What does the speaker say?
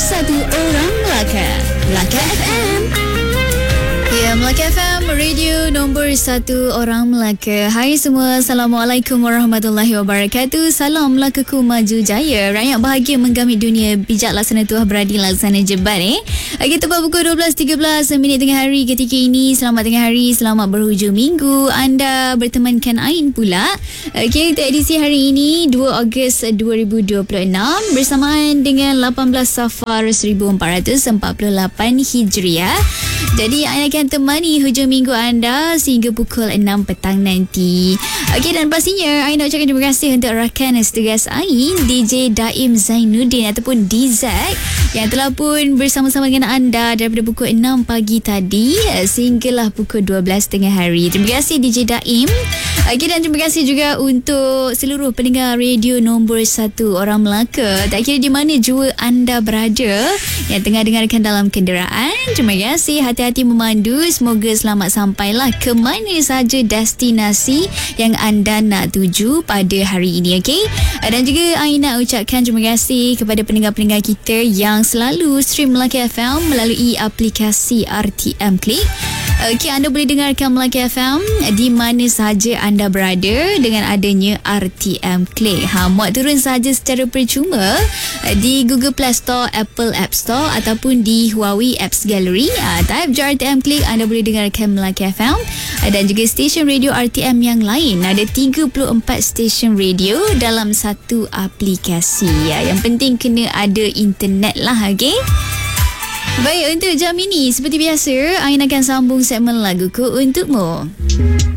satu orang Melaka. Melaka FM. Ya, Melaka FM, radio nombor 1 orang Melaka. Hai semua, Assalamualaikum warahmatullahi wabarakatuh. Salam Melakaku maju jaya. Rakyat bahagia menggamit dunia, bijak laksana tuah beradi laksana jebat Okey, tepat pukul 12.13 minit tengah hari ketika ini. Selamat tengah hari, selamat berhujung minggu. Anda bertemankan Ain pula. Okey, untuk edisi hari ini 2 Ogos 2026 bersamaan dengan 18 Safar 1448 Hijriah. Jadi Ain akan temani hujung minggu anda sehingga pukul 6 petang nanti. Okey, dan pastinya Ain nak ucapkan terima kasih untuk rakan setugas Ain, DJ Daim Zainuddin ataupun DZ, yang telah pun bersama-sama dengan anda daripada pukul 6 pagi tadi sehinggalah pukul 12 tengah hari. Terima kasih DJ Daim. Okey, dan terima kasih juga untuk seluruh pendengar radio nombor 1 orang Melaka. Tak kira di mana jua anda berada yang tengah dengarkan dalam kenderaan. Terima kasih, hati-hati memandu. Semoga selamat sampailah ke mana saja destinasi yang anda nak tuju pada hari ini. Okey, dan juga Ain nak ucapkan terima kasih kepada pendengar-pendengar kita yang selalu stream Melaka FM melalui aplikasi RTM Click. Okey, anda boleh dengarkan Melaka FM di mana sahaja anda berada dengan adanya RTM Click. Muat turun saja secara percuma di Google Play Store, Apple App Store ataupun di Huawei Apps Gallery. Type je RTM Click, anda boleh dengarkan Melaka FM dan juga stesen radio RTM yang lain. Ada 34 stesen radio dalam satu aplikasi. Yang penting kena ada internet lah, okey? Baik, untuk jam ini seperti biasa Ain akan sambung segmen laguku untukmu.